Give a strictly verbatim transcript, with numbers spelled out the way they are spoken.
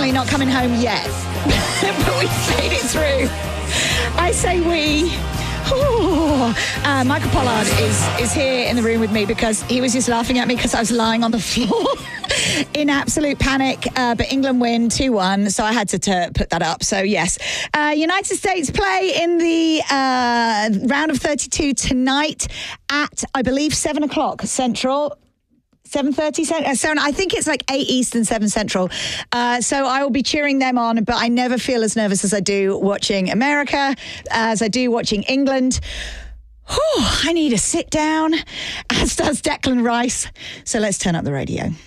unfortunately not coming home yet, but we made it through. I say we. Ooh. Uh, Michael Pollard is, is here in the room with me because he was just laughing at me because I was lying on the floor in absolute panic. Uh, but England win two one, so I had to t- put that up. So, yes. Uh, United States play in the uh, round of thirty-two tonight at, I believe, seven o'clock Central. seven thirty, seven, I think it's like eight Eastern, seven Central. Uh, so I will be cheering them on, but I never feel as nervous as I do watching America, as I do watching England. Whew, I need a sit down, as does Declan Rice. So let's turn up the radio.